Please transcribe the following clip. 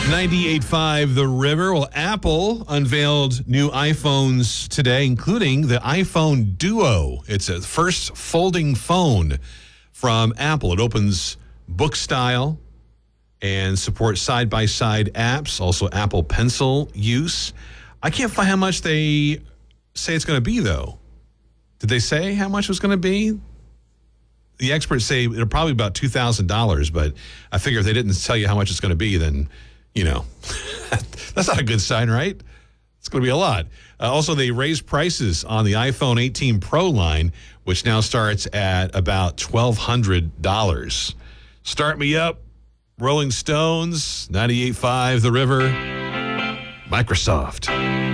98.5 The River. Well, Apple unveiled new iPhones today, including the iPhone Duo. It's a first folding phone from Apple. It opens book style and supports side-by-side apps, also Apple Pencil use. I can't find how much they say it's going to be, though. Did they say how much it was going to be? The experts say it'll probably be about $2,000, but I figure if they didn't tell you how much it's going to be, then, you know, that's not a good sign, right? It's going to be a lot. Also, they raised prices on the iPhone 18 Pro line, which now starts at about $1,200. Start me up, Rolling Stones, 98.5 The River, Microsoft.